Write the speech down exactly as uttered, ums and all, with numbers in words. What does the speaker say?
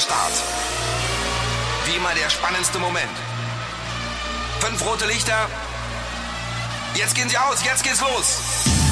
Start. Wie immer der spannendste Moment. Fünf rote Lichter. Jetzt gehen sie aus, jetzt geht's los.